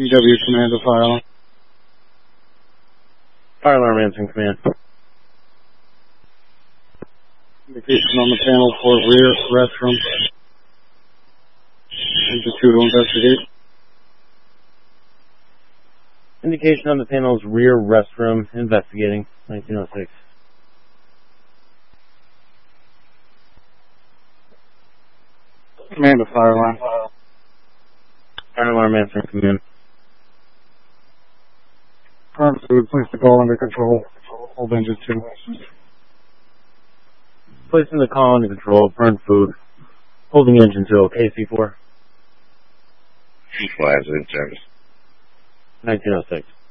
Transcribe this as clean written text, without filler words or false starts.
EW command to fire alarm. Fire alarm answering command. Indication on the panel for rear restroom. Engine 2 to investigate. Indication on the panel's rear restroom. Investigating. 1906. Command to fire alarm. Fire alarm answering command. Burn food, place the call under control. Hold engine 2. Placing the call under control. Burn food. Holding engine 2. KC4. C5 is in service. 1906.